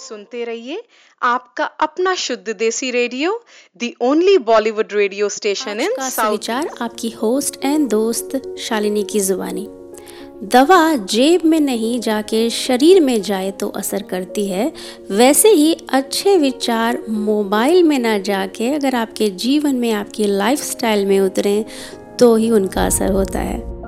सुनते रहिए आपका अपना शुद्ध देसी radio, the only Bollywood radio station in south. विचार आपकी होस्ट एंड दोस्त शालिनी की जुबानी। दवा जेब में नहीं जाके शरीर में जाए तो असर करती है, वैसे ही अच्छे विचार मोबाइल में ना जाके अगर आपके जीवन में, आपकी लाइफस्टाइल में उतरें तो ही उनका असर होता है।